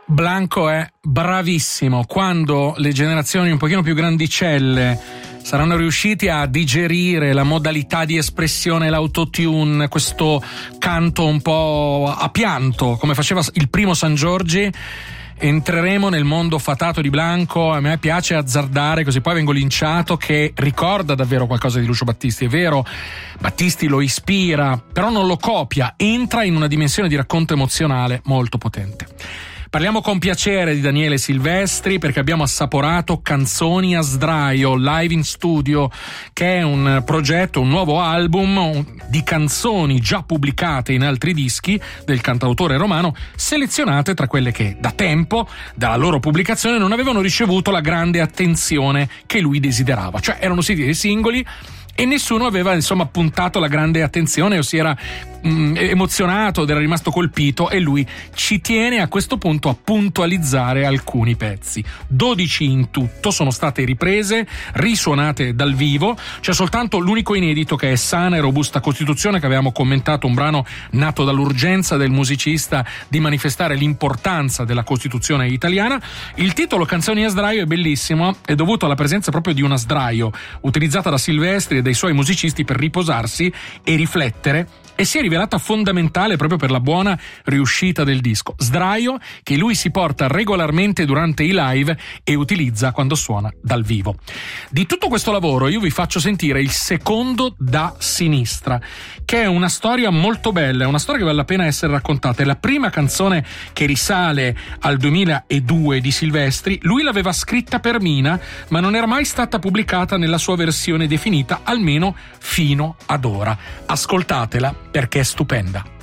Blanco è bravissimo. Quando le generazioni un pochino più grandicelle saranno riusciti a digerire la modalità di espressione, l'autotune, questo canto un po' a pianto, come faceva il primo San Giorgi, entreremo nel mondo fatato di Blanco. A me piace azzardare, così poi vengo linciato, che ricorda davvero qualcosa di Lucio Battisti. È vero, Battisti lo ispira, però non lo copia, entra in una dimensione di racconto emozionale molto potente. Parliamo con piacere di Daniele Silvestri perché abbiamo assaporato Canzoni a sdraio live in studio, che è un progetto, un nuovo album di canzoni già pubblicate in altri dischi del cantautore romano, selezionate tra quelle che da tempo, dalla loro pubblicazione, non avevano ricevuto la grande attenzione che lui desiderava. Cioè erano usciti dei singoli e nessuno aveva insomma puntato la grande attenzione o si era emozionato ed era rimasto colpito, e lui ci tiene a questo punto a puntualizzare alcuni pezzi. 12 in tutto sono state riprese, risuonate dal vivo. C'è soltanto l'unico inedito, che è Sana e robusta Costituzione, che avevamo commentato, un brano nato dall'urgenza del musicista di manifestare l'importanza della Costituzione italiana. Il titolo Canzoni a sdraio è bellissimo, è dovuto alla presenza proprio di una sdraio utilizzata da Silvestri e dai suoi musicisti per riposarsi e riflettere, e si è rivelata fondamentale proprio per la buona riuscita del disco. Sdraio che lui si porta regolarmente durante i live e utilizza quando suona dal vivo. Di tutto questo lavoro io vi faccio sentire il secondo da sinistra, che è una storia molto bella, è una storia che vale la pena essere raccontata. È la prima canzone che risale al 2002 di Silvestri. Lui l'aveva scritta per Mina, ma non era mai stata pubblicata nella sua versione definita, almeno fino ad ora. Ascoltatela perché è stupenda.